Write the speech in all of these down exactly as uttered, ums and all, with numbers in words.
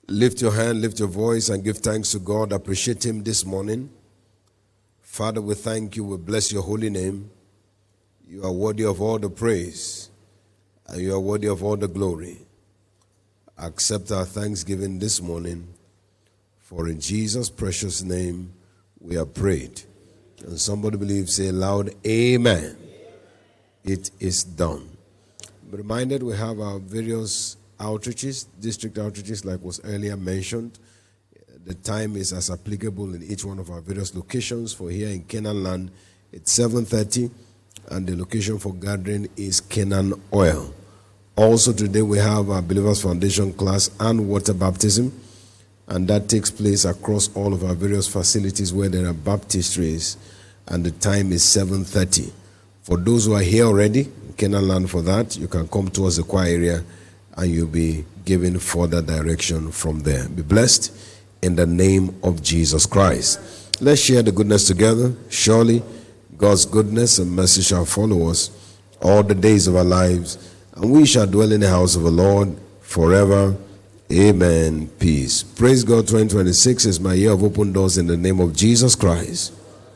Lift your hand, lift your voice, and give thanks to God. Appreciate Him this morning. Father, we thank you. We bless your holy name. You are worthy of all the praise, and you are worthy of all the glory. Accept our thanksgiving this morning, for in Jesus' precious name we have prayed. And somebody believes, say loud, Amen. It is done. Be reminded we have our various outreaches, district outreaches, like was earlier mentioned. The time is as applicable in each one of our various locations. For here in Canaan land, it's seven thirty, and the location for gathering is Canaan Oil. Also today we have our Believers Foundation class and water baptism, and that takes place across all of our various facilities where there are baptistries, and the time is seven thirty. For those who are here already in Canaan land for that, you can come towards the choir area and you'll be given further direction from there. Be blessed in the name of Jesus Christ. Let's share the goodness together. Surely God's goodness and mercy shall follow us all the days of our lives, and we shall dwell in the house of the Lord forever. Amen. Peace. Praise God. twenty twenty-six is my year of open doors in the name of Jesus Christ.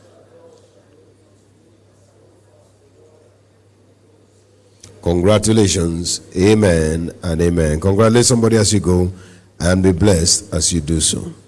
Congratulations. Amen and amen. Congratulate somebody as you go, and be blessed as you do so.